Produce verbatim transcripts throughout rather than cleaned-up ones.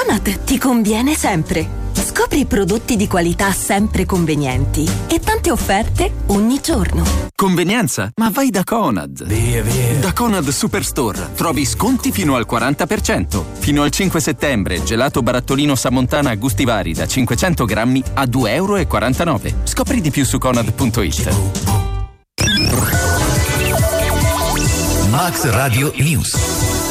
Conad ti conviene sempre. Scopri prodotti di qualità sempre convenienti e tante offerte ogni giorno. Convenienza? Ma vai da Conad. Via, via. Da Conad Superstore trovi sconti fino al quaranta per cento. Fino al cinque settembre, gelato barattolino Sammontana a gusti vari da cinquecento grammi a due e quarantanove euro. Scopri di più su conad punto it. Max Radio News.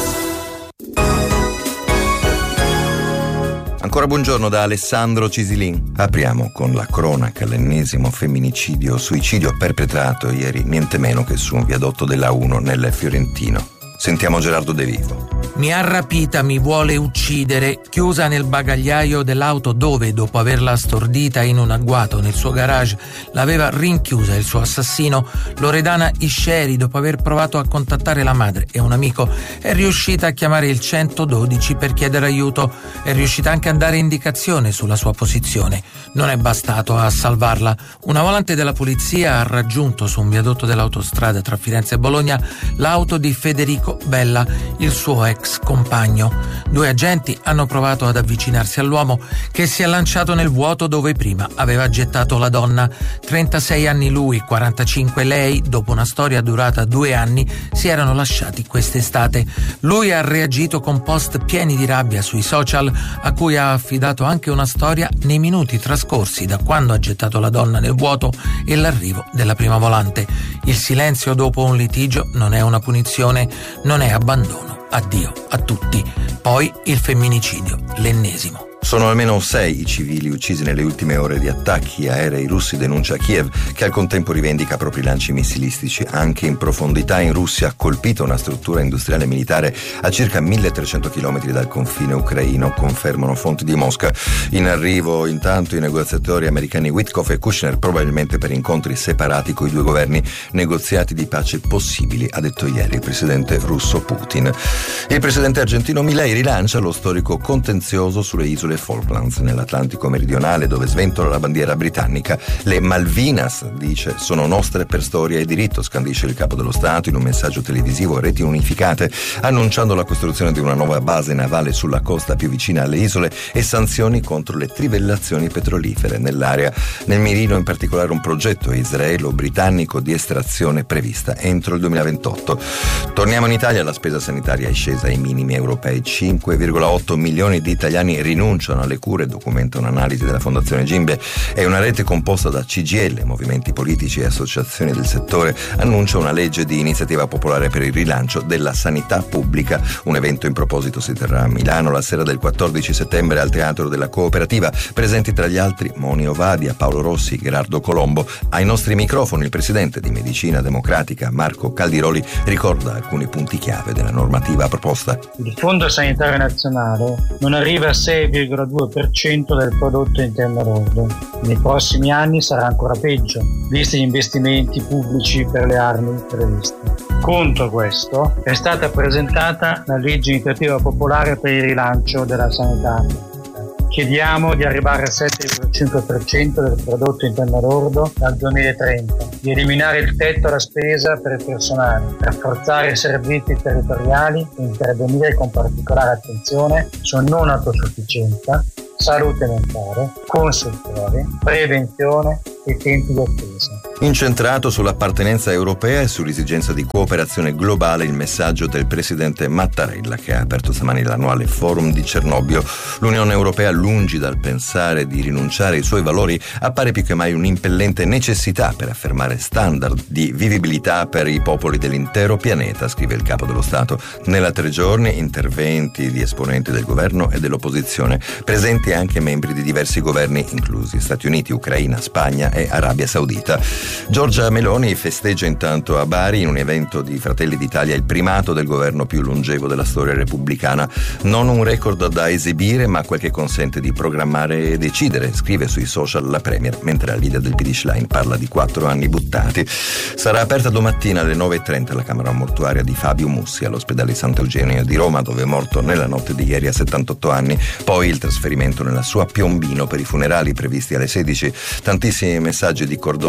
Ancora buongiorno da Alessandro Cisilin. Apriamo con la cronaca, l'ennesimo femminicidio, suicidio perpetrato ieri niente meno che su un viadotto della uno nel Fiorentino. Sentiamo Gerardo De Vivo. Mi ha rapita, mi vuole uccidere, chiusa nel bagagliaio dell'auto dove, dopo averla stordita in un agguato nel suo garage, l'aveva rinchiusa il suo assassino. Loredana Isceri, dopo aver provato a contattare la madre e un amico, è riuscita a chiamare il centododici per chiedere aiuto. È riuscita anche a dare indicazione sulla sua posizione. Non è bastato a salvarla. Una volante della polizia ha raggiunto su un viadotto dell'autostrada tra Firenze e Bologna l'auto di Federico Bella, il suo ex compagno. Due agenti hanno provato ad avvicinarsi all'uomo che si è lanciato nel vuoto dove prima aveva gettato la donna. trentasei anni lui, quarantacinque lei. Dopo una storia durata due anni si erano lasciati quest'estate. Lui ha reagito con post pieni di rabbia sui social, a cui ha affidato anche una storia nei minuti trascorsi da quando ha gettato la donna nel vuoto e l'arrivo della prima volante. Il silenzio dopo un litigio non è una punizione, non è abbandono. Addio a tutti. Poi il femminicidio, l'ennesimo. Sono almeno sei i civili uccisi nelle ultime ore di attacchi aerei russi, denuncia Kiev, che al contempo rivendica propri lanci missilistici anche in profondità. In Russia ha colpito una struttura industriale militare a circa milletrecento chilometri dal confine ucraino, confermano fonti di Mosca. In arrivo intanto i negoziatori americani Witkoff e Kushner, probabilmente per incontri separati coi due governi, negoziati di pace possibili, ha detto ieri il presidente russo Putin. Il presidente argentino Milei rilancia lo storico contenzioso sulle isole Falklands nell'Atlantico meridionale, dove sventola la bandiera britannica. Le Malvinas, dice, sono nostre per storia e diritto, scandisce il capo dello Stato in un messaggio televisivo a reti unificate, annunciando la costruzione di una nuova base navale sulla costa più vicina alle isole e sanzioni contro le trivellazioni petrolifere nell'area. Nel mirino in particolare un progetto israelo-britannico di estrazione prevista entro il duemilaventotto. Torniamo in Italia, la spesa sanitaria è scesa ai minimi europei, cinque virgola otto milioni di italiani rinunciano alle cure, documenta un'analisi della Fondazione Gimbe, e una rete composta da C G I L, movimenti politici e associazioni del settore annuncia una legge di iniziativa popolare per il rilancio della sanità pubblica. Un evento in proposito si terrà a Milano la sera del quattordici settembre al Teatro della Cooperativa, presenti tra gli altri Moni Ovadia, Paolo Rossi, Gerardo Colombo. Ai nostri microfoni il presidente di Medicina Democratica Marco Caldiroli ricorda alcuni punti chiave della normativa proposta. Il Fondo Sanitario Nazionale non arriva a sei virgola due per cento del prodotto interno lordo. Nei prossimi anni sarà ancora peggio, visti gli investimenti pubblici per le armi previsti. Contro questo è stata presentata la legge iniziativa popolare per il rilancio della sanità. Chiediamo di arrivare al sette virgola cinque per cento del prodotto interno lordo dal duemilatrenta, di eliminare il tetto alla spesa per il personale, rafforzare i servizi territoriali e intervenire con particolare attenzione su non autosufficienza, salute mentale, consultori, prevenzione e tempi di attesa. Incentrato sull'appartenenza europea e sull'esigenza di cooperazione globale il messaggio del presidente Mattarella, che ha aperto stamani l'annuale forum di Cernobbio. L'Unione Europea, lungi dal pensare di rinunciare ai suoi valori, appare più che mai un'impellente necessità per affermare standard di vivibilità per i popoli dell'intero pianeta, scrive il capo dello Stato. Nella tre giorni interventi di esponenti del governo e dell'opposizione, presenti anche membri di diversi governi, inclusi Stati Uniti, Ucraina, Spagna e Arabia Saudita. Giorgia Meloni festeggia intanto a Bari, in un evento di Fratelli d'Italia, il primato del governo più longevo della storia repubblicana. Non un record da esibire, ma quel che consente di programmare e decidere, scrive sui social la Premier, mentre la leader del P D Schlein parla di quattro anni buttati. Sarà aperta domattina alle nove e trenta la camera mortuaria di Fabio Mussi all'ospedale Sant'Eugenio di Roma, dove è morto nella notte di ieri a settantotto anni. Poi il trasferimento nella sua Piombino per i funerali previsti alle sedici. Tantissimi messaggi di cordoglio per il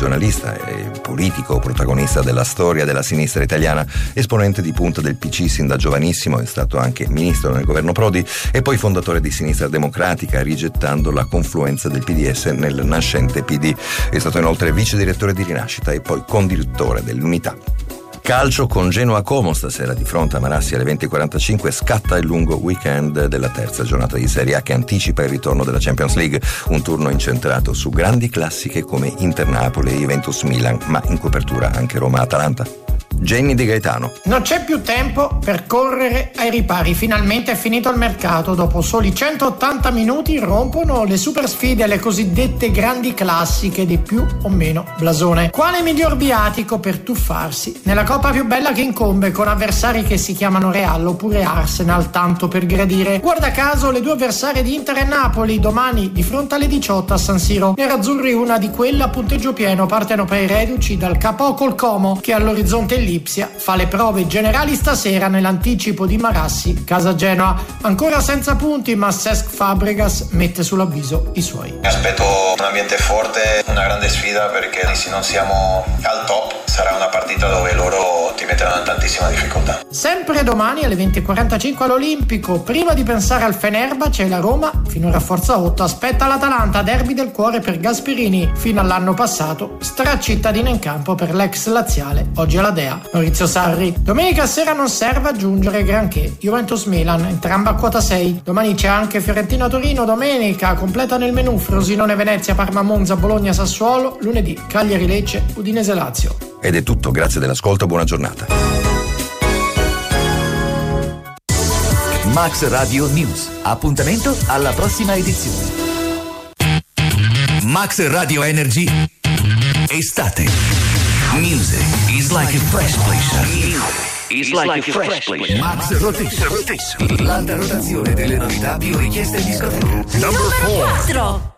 giornalista e politico, protagonista della storia della sinistra italiana, esponente di punta del P C sin da giovanissimo, è stato anche ministro nel governo Prodi e poi fondatore di Sinistra Democratica, rigettando la confluenza del P D S nel nascente P D. È stato inoltre vice direttore di Rinascita e poi condirettore dell'Unità. Calcio con Genoa Como stasera di fronte a Marassi alle venti e quarantacinque. Scatta il lungo weekend della terza giornata di Serie A che anticipa il ritorno della Champions League, un turno incentrato su grandi classiche come Inter Napoli e Juventus Milan, ma in copertura anche Roma Atalanta. Jenny Di Gaetano. Non c'è più tempo per correre ai ripari, finalmente è finito il mercato, dopo soli centottanta minuti rompono le super sfide, le cosiddette grandi classiche di più o meno blasone. Quale miglior viatico per tuffarsi nella coppa più bella che incombe, con avversari che si chiamano Real oppure Arsenal, tanto per gradire. Guarda caso le due avversarie di Inter e Napoli domani di fronte alle diciotto a San Siro. Nerazzurri una di quelle a punteggio pieno partono per i reduci dal K O col Como, che all'orizzonte Lipsia fa le prove generali stasera nell'anticipo di Marassi casa Genoa, ancora senza punti, ma Cesc Fabregas mette sull'avviso i suoi. Mi aspetto un ambiente forte, una grande sfida, perché se non siamo al top sarà una partita dove loro ti metteranno in tantissima difficoltà. Sempre domani alle venti e quarantacinque all'Olimpico, prima di pensare al Fenerbahce, la Roma, finora a forza otto, aspetta l'Atalanta, derby del cuore per Gasperini, fino all'anno passato stracittadina in campo per l'ex laziale, oggi alla Dea, Maurizio Sarri. Domenica sera non serve aggiungere granché, Juventus Milan, entrambe a quota sei. Domani c'è anche Fiorentina Torino, domenica completano il menù Frosinone Venezia, Parma Monza, Bologna Sassuolo, lunedì Cagliari Lecce, Udinese Lazio. Ed è tutto, grazie dell'ascolto, buona giornata. Max Radio News, appuntamento alla prossima edizione. Max Radio Energy Estate. Music is like a fresh place. Is like a fresh place. Max Rotation. L'alta rotazione delle novità più richieste in discoteca. Number quattro.